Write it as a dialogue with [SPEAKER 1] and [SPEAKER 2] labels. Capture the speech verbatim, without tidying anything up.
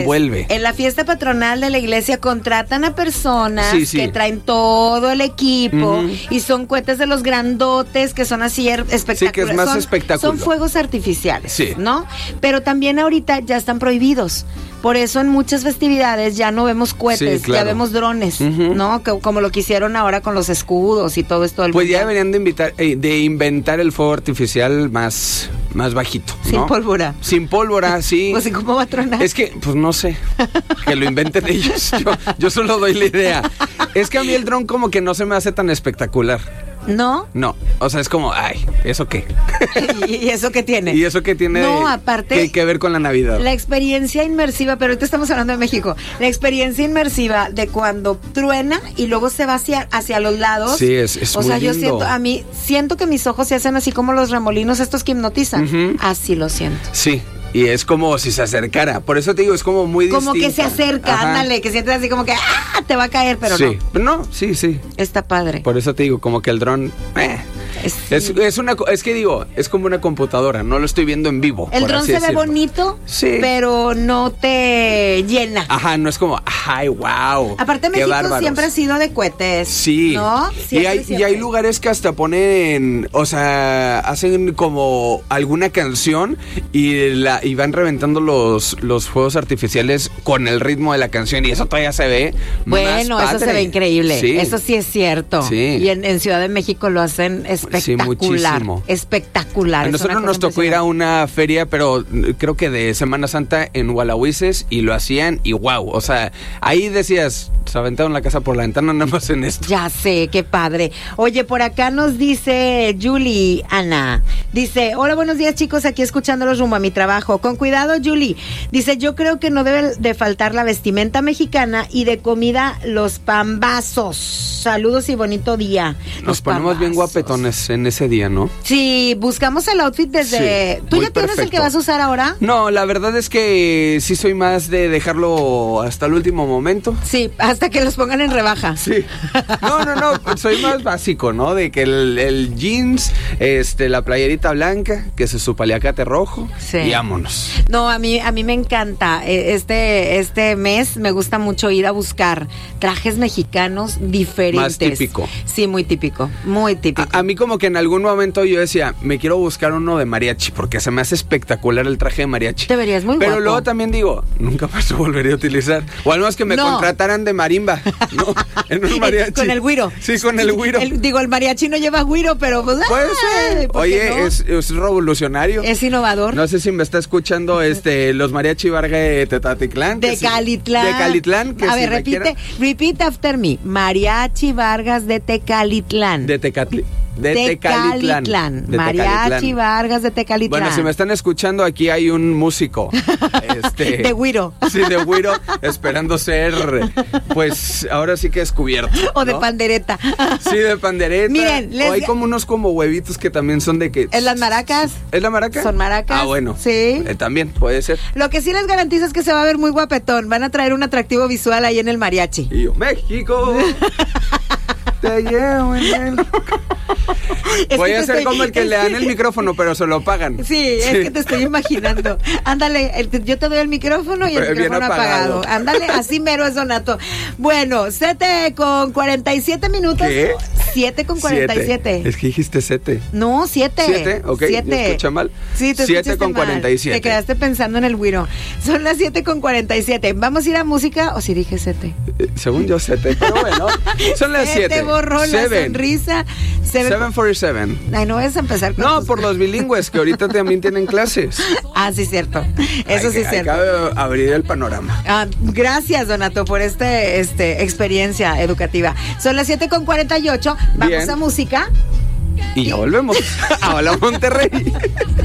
[SPEAKER 1] Vuelve.
[SPEAKER 2] En la fiesta patronal de la iglesia contratan a personas
[SPEAKER 1] sí, sí.
[SPEAKER 2] que traen todo el equipo
[SPEAKER 1] uh-huh.
[SPEAKER 2] y son cohetes de los grandotes que son así espectaculares.
[SPEAKER 1] Sí, que es más
[SPEAKER 2] son,
[SPEAKER 1] espectáculo.
[SPEAKER 2] Son fuegos artificiales,
[SPEAKER 1] sí.
[SPEAKER 2] ¿no? Pero también ahorita ya están prohibidos. Por eso en muchas festividades ya no vemos cohetes,
[SPEAKER 1] sí, claro.
[SPEAKER 2] ya vemos drones,
[SPEAKER 1] uh-huh.
[SPEAKER 2] ¿no? Que, como lo que hicieron ahora con los escudos y todo esto del
[SPEAKER 1] Pues
[SPEAKER 2] mundial.
[SPEAKER 1] ya deberían de, invitar, eh, de inventar el fuego artificial más, más bajito, ¿no?
[SPEAKER 2] Sin pólvora.
[SPEAKER 1] Sin pólvora, sí.
[SPEAKER 2] Pues ¿y cómo va a tronar?
[SPEAKER 1] Es que, pues no sé, que lo inventen ellos. Yo, yo solo doy la idea. Es que a mí el dron como que no se me hace tan espectacular.
[SPEAKER 2] ¿No?
[SPEAKER 1] No, o sea, es como, ay, ¿eso qué?
[SPEAKER 2] ¿Y eso qué tiene?
[SPEAKER 1] ¿Y eso qué tiene
[SPEAKER 2] no, aparte,
[SPEAKER 1] que, que ver con la Navidad?
[SPEAKER 2] La experiencia inmersiva, pero ahorita estamos hablando de México, la experiencia inmersiva de cuando truena y luego se va hacia, hacia los lados.
[SPEAKER 1] Sí, es, es
[SPEAKER 2] o
[SPEAKER 1] muy
[SPEAKER 2] sea, yo
[SPEAKER 1] lindo.
[SPEAKER 2] siento, a mí, siento que mis ojos se hacen así como los remolinos estos que hipnotizan.
[SPEAKER 1] Uh-huh.
[SPEAKER 2] Así lo siento.
[SPEAKER 1] Sí. Y es como si se acercara. Por eso te digo, es como muy
[SPEAKER 2] como
[SPEAKER 1] distinta.
[SPEAKER 2] que se acerca,
[SPEAKER 1] Ajá.
[SPEAKER 2] ándale, que sientes así como que ¡ah! Te va a caer, pero
[SPEAKER 1] sí.
[SPEAKER 2] no.
[SPEAKER 1] No, sí, sí.
[SPEAKER 2] Está padre.
[SPEAKER 1] Por eso te digo, como que el dron... Eh.
[SPEAKER 2] Es,
[SPEAKER 1] Es, es una es que digo, es como una computadora, no lo estoy viendo en vivo.
[SPEAKER 2] El
[SPEAKER 1] por
[SPEAKER 2] dron
[SPEAKER 1] así
[SPEAKER 2] se ve
[SPEAKER 1] decirlo.
[SPEAKER 2] bonito,
[SPEAKER 1] Sí.
[SPEAKER 2] pero no te llena.
[SPEAKER 1] Ajá, no es como, ay, wow.
[SPEAKER 2] Aparte
[SPEAKER 1] qué
[SPEAKER 2] México
[SPEAKER 1] bárbaros.
[SPEAKER 2] siempre ha sido de cohetes.
[SPEAKER 1] Sí.
[SPEAKER 2] ¿No?
[SPEAKER 1] Y
[SPEAKER 2] Siempre,
[SPEAKER 1] hay, y
[SPEAKER 2] siempre.
[SPEAKER 1] hay lugares que hasta ponen, o sea, hacen como alguna canción y la y van reventando los, los fuegos artificiales con el ritmo de la canción y eso todavía se ve
[SPEAKER 2] Bueno,
[SPEAKER 1] más
[SPEAKER 2] eso
[SPEAKER 1] padre.
[SPEAKER 2] se ve increíble.
[SPEAKER 1] Sí.
[SPEAKER 2] Eso sí es cierto.
[SPEAKER 1] Sí.
[SPEAKER 2] Y en, en Ciudad de México lo hacen espectacular.
[SPEAKER 1] muchísimo.
[SPEAKER 2] Espectacular.
[SPEAKER 1] A
[SPEAKER 2] Es
[SPEAKER 1] nosotros
[SPEAKER 2] una
[SPEAKER 1] nos
[SPEAKER 2] cosa
[SPEAKER 1] tocó ir a una feria, pero creo que de Semana Santa en Gualahuises y lo hacían y wow, o sea, ahí decías, se aventaron la casa por la ventana nada más en esto.
[SPEAKER 2] Ya sé, qué padre. Oye, por acá nos dice Julie Ana. Dice, hola, buenos días chicos, aquí escuchándolos rumbo a mi trabajo. Con cuidado, Julie. Dice, yo creo que no debe de faltar la vestimenta mexicana y de comida los pambazos. Saludos y bonito día.
[SPEAKER 1] Nos
[SPEAKER 2] Los
[SPEAKER 1] ponemos bien
[SPEAKER 2] pambazos.
[SPEAKER 1] guapetones en ese día, ¿no?
[SPEAKER 2] Sí, buscamos el outfit desde...
[SPEAKER 1] Sí,
[SPEAKER 2] ¿Tú
[SPEAKER 1] muy
[SPEAKER 2] ya tienes el
[SPEAKER 1] perfecto.
[SPEAKER 2] que vas a usar ahora?
[SPEAKER 1] No, la verdad es que sí soy más de dejarlo hasta el último momento.
[SPEAKER 2] Sí, hasta que los pongan en rebaja.
[SPEAKER 1] Sí. No, no, no, soy más básico, ¿no? De que el, el jeans, este, la playerita blanca, que se su paliacate rojo
[SPEAKER 2] Sí.
[SPEAKER 1] y vámonos.
[SPEAKER 2] No, a mí a mí me encanta. Eh, Este este mes me gusta mucho ir a buscar trajes mexicanos diferentes.
[SPEAKER 1] Más típico.
[SPEAKER 2] Sí, muy típico, muy típico.
[SPEAKER 1] A, a mí como que en algún momento yo decía, me quiero buscar uno de mariachi, porque se me hace espectacular el traje de mariachi.
[SPEAKER 2] Te verías muy
[SPEAKER 1] Pero
[SPEAKER 2] guapo.
[SPEAKER 1] luego también digo, nunca más lo volvería a utilizar. O al menos que me
[SPEAKER 2] No.
[SPEAKER 1] contrataran de marimba, ¿no? En un mariachi.
[SPEAKER 2] Con el güiro.
[SPEAKER 1] Sí, con el güiro.
[SPEAKER 2] El- digo, el mariachi no lleva güiro, pero pues,
[SPEAKER 1] Puede
[SPEAKER 2] ay,
[SPEAKER 1] ser.
[SPEAKER 2] ¿por qué
[SPEAKER 1] Oye,
[SPEAKER 2] no?
[SPEAKER 1] es, es revolucionario.
[SPEAKER 2] Es innovador.
[SPEAKER 1] No sé si me está escuchando este los mariachi Varga de Tetatitlán.
[SPEAKER 2] De
[SPEAKER 1] que si-
[SPEAKER 2] Calitlán.
[SPEAKER 1] De Calitlán. Que
[SPEAKER 2] A
[SPEAKER 1] si
[SPEAKER 2] ver,
[SPEAKER 1] me
[SPEAKER 2] repite,
[SPEAKER 1] quiera-
[SPEAKER 2] repeat after me. Mariachi Vargas de Tecalitlán.
[SPEAKER 1] De Tecatli. De Tecalitlán.
[SPEAKER 2] Tecalitlán.
[SPEAKER 1] De
[SPEAKER 2] Mariachi
[SPEAKER 1] Tecalitlán.
[SPEAKER 2] Vargas de Tecalitlán.
[SPEAKER 1] Bueno, si me están escuchando, aquí hay un músico. Este,
[SPEAKER 2] De güiro.
[SPEAKER 1] Sí, de güiro, esperando ser, pues, ahora sí que descubierto.
[SPEAKER 2] O de
[SPEAKER 1] ¿no?
[SPEAKER 2] pandereta.
[SPEAKER 1] Sí, de pandereta.
[SPEAKER 2] Miren, les-
[SPEAKER 1] O hay como unos como huevitos que también son de que...
[SPEAKER 2] ¿En las maracas?
[SPEAKER 1] ¿Es la maraca?
[SPEAKER 2] Son maracas.
[SPEAKER 1] Ah, bueno.
[SPEAKER 2] Sí.
[SPEAKER 1] Eh, también puede ser.
[SPEAKER 2] Lo que sí les garantizo es que se va a ver muy guapetón. Van a traer un atractivo visual ahí en el mariachi.
[SPEAKER 1] Y yo, México, te llevo en el...
[SPEAKER 2] Es
[SPEAKER 1] Voy
[SPEAKER 2] que
[SPEAKER 1] a
[SPEAKER 2] te
[SPEAKER 1] hacer
[SPEAKER 2] estoy-
[SPEAKER 1] como el que
[SPEAKER 2] es
[SPEAKER 1] le dan
[SPEAKER 2] que-
[SPEAKER 1] el micrófono, pero se lo pagan.
[SPEAKER 2] Sí, es que te estoy imaginando. Ándale, el- yo te doy el micrófono y el
[SPEAKER 1] Bien
[SPEAKER 2] micrófono apagado.
[SPEAKER 1] apagado.
[SPEAKER 2] Ándale, así mero es Donato. Bueno, siete con cuarenta y siete minutos.
[SPEAKER 1] ¿Qué?
[SPEAKER 2] siete con cuarenta y siete.
[SPEAKER 1] Es que dijiste sete.
[SPEAKER 2] No, siete.
[SPEAKER 1] ¿Siete? Ok,
[SPEAKER 2] Siete.
[SPEAKER 1] ¿yo escuché mal?
[SPEAKER 2] Sí, te
[SPEAKER 1] Siete
[SPEAKER 2] escuchaste
[SPEAKER 1] con
[SPEAKER 2] mal.
[SPEAKER 1] cuarenta y siete.
[SPEAKER 2] Te quedaste pensando en el güiro. Son las siete con cuarenta y siete. ¿Vamos a ir a música o si dije siete?
[SPEAKER 1] Eh, Según yo, sete, pero bueno, son las
[SPEAKER 2] Se te
[SPEAKER 1] siete.
[SPEAKER 2] borró la
[SPEAKER 1] Seven.
[SPEAKER 2] sonrisa. Seven.
[SPEAKER 1] seven forty-seven.
[SPEAKER 2] Ay, no vas a empezar con
[SPEAKER 1] No,
[SPEAKER 2] tus-
[SPEAKER 1] por los bilingües que ahorita también tienen clases.
[SPEAKER 2] Ah, sí, cierto. Eso
[SPEAKER 1] Hay
[SPEAKER 2] sí
[SPEAKER 1] que-
[SPEAKER 2] es cierto.
[SPEAKER 1] Acaba de abrir el panorama.
[SPEAKER 2] Ah, gracias, Donato, por este, este experiencia educativa. Son las siete con cuarenta y ocho. Vamos
[SPEAKER 1] Bien.
[SPEAKER 2] a música.
[SPEAKER 1] Y ya volvemos. A Hola Monterrey.